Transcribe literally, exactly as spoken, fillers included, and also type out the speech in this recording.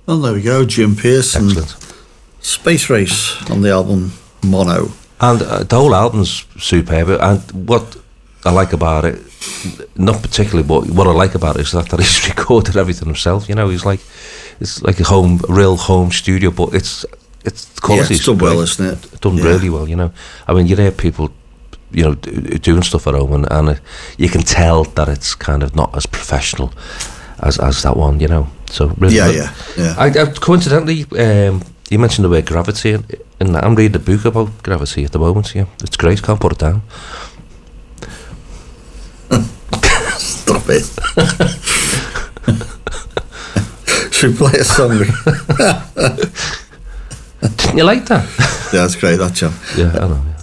Well, there we go. Jim Pearson. Excellent. Space Race on the album Mono. And uh, the whole album's superb. And what I like about it, not particularly, but what I like about it is that, that he's recorded everything himself. You know, he's like, it's like a home, a real home studio, but it's it's quality. Yeah, it's done well, isn't it? Done yeah. really well. You know, I mean, you hear people, you know, d- doing stuff at home, and, and uh, you can tell that it's kind of not as professional as as that one. You know, so really yeah, good. yeah, yeah. I, I coincidentally. Um, You mentioned the word gravity, and, and I'm reading a book about gravity at the moment. Yeah, it's great. Can't put it down. Stop it. Should we play a song? Didn't you like that? Yeah, that's great, that, John. Yeah, I know. Yeah.